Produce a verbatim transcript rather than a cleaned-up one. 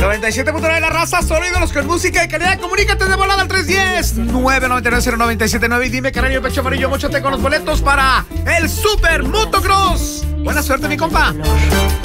noventa y siete punto nueve La Raza, solo ídolos con música de calidad. Comunícate de volada al tres uno cero, nueve nueve nueve, cero nueve siete nueve y dime, Canario Pecho Amarillo, móchate con los boletos para el Super Motocross. Buena suerte, mi compa.